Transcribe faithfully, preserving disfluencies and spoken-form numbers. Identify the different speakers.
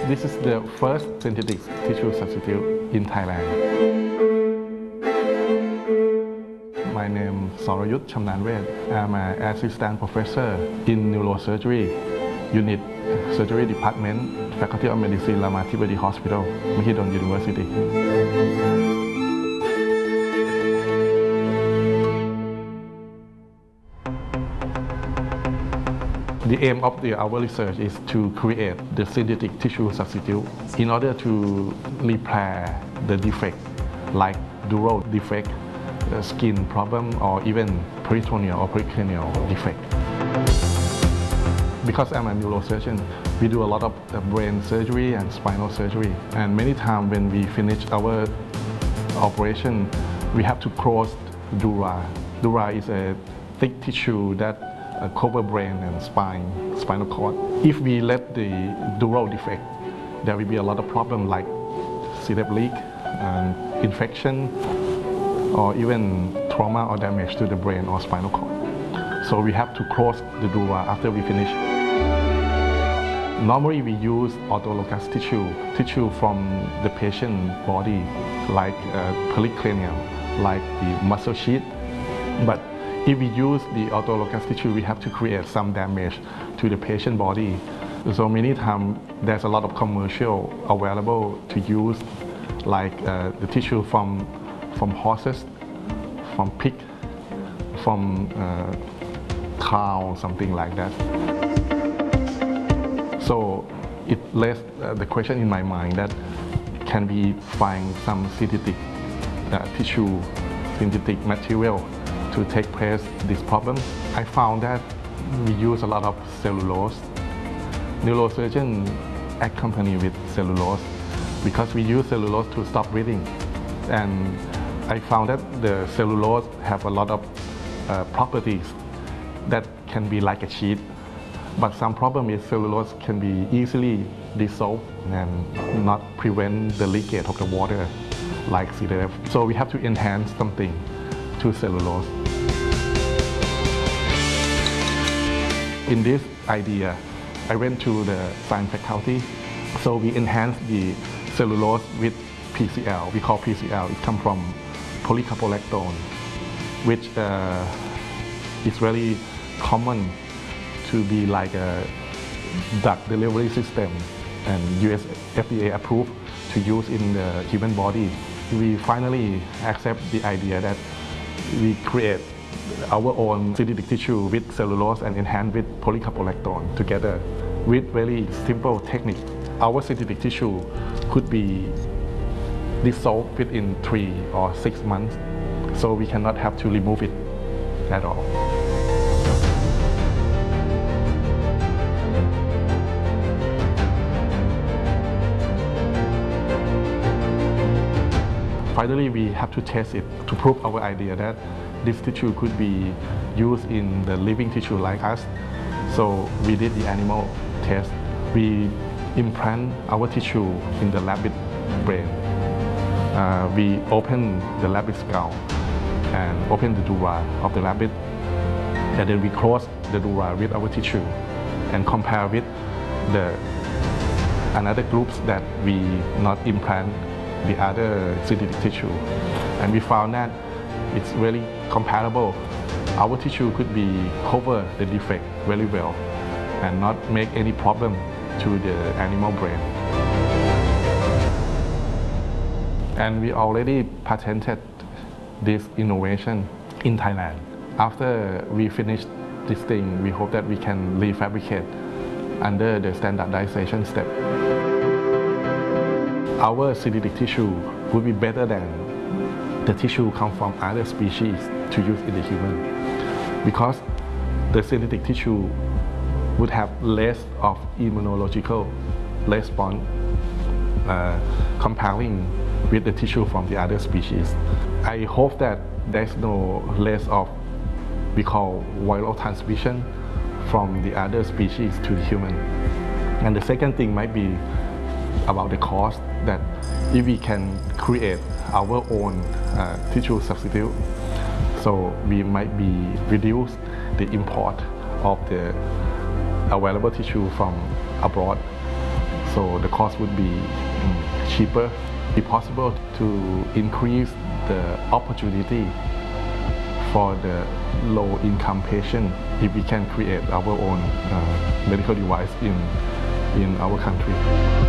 Speaker 1: This is the first synthetic tissue substitute in Thailand. My name is Sorayut Chamnanwet. I'm an assistant professor in neurosurgery, unit surgery department, Faculty of Medicine, Ramathibodi Hospital, Mahidol University. The aim of the, our research is to create the synthetic tissue substitute in order to repair the defect like dural defect, uh, skin problem, or even peritoneal or pericranial defect. Because I'm a neurosurgeon, we do a lot of uh, brain surgery and spinal surgery. And many times when we finish our operation, we have to close dura. Dura is a thick tissue that uh, cover brain and spine, spinal cord. If we let the dural defect, there will be a lot of problems like C-rep leak, and infection, or even trauma or damage to the brain or spinal cord. So we have to close the dura after we finish. Normally we use autologous tissue, tissue from the patient body, like uh, pericranium, like the muscle sheath. But if we use the autologous tissue, we have to create some damage to the patient body. So many times there's a lot of commercial available to use, like uh, the tissue from, from horses, from pig, from uh, cow, something like that. So it left uh, the question in my mind that can we find some synthetic uh, tissue, synthetic material to take place this problem. I found that we use a lot of cellulose. Neurosurgeon accompany with cellulose because we use cellulose to stop bleeding. And I found that the cellulose have a lot of uh, properties that can be like a sheet. But some problem is cellulose can be easily dissolved and not prevent the leakage of the water like C-rep. So we have to enhance something to cellulose. In this idea, I went to the science faculty. So we enhanced the cellulose with P C L. We call P C L. It comes from polycaprolactone, which uh, is very common to be like a drug delivery system and U S F D A approved to use in the human body. We finally accept the idea that we create our own synthetic tissue with cellulose and enhance with polycaprolactone together with very simple technique. Our synthetic tissue could be dissolved within three or six months, so we cannot have to remove it at all. Finally, we have to test it to prove our idea that this tissue could be used in the living tissue like us. So we did the animal test. We implant our tissue in the rabbit brain. Uh, we open the rabbit skull and open the dura of the rabbit, and then we close the dura with our tissue and compare with the another groups that we not implant the other synthetic tissue, and we found that it's really comparable. Our tissue could be cover the defect very well and not make any problem to the animal brain. And we already patented this innovation in Thailand. After we finish this thing, we hope that we can refabricate under the standardization step. Our synthetic tissue would be better than the tissue come from other species to use in the human, because the synthetic tissue would have less of immunological response uh, comparing with the tissue from the other species. I hope that there's no less of we call viral transmission from the other species to the human. And the second thing might be about the cost, that if we can create our own uh, tissue substitute, so we might be reduce the import of the available tissue from abroad. so the cost would be um, cheaper. It's possible to increase the opportunity for the low-income patient if we can create our own uh, medical device in, in our country.